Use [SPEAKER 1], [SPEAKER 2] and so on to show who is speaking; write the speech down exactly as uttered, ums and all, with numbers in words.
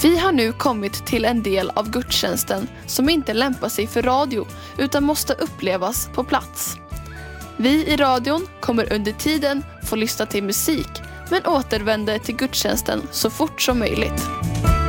[SPEAKER 1] Vi har nu kommit till en del av gudstjänsten som inte lämpar sig för radio utan måste upplevas på plats. Vi i radion kommer under tiden få lyssna till musik men återvänder till gudstjänsten så fort som möjligt.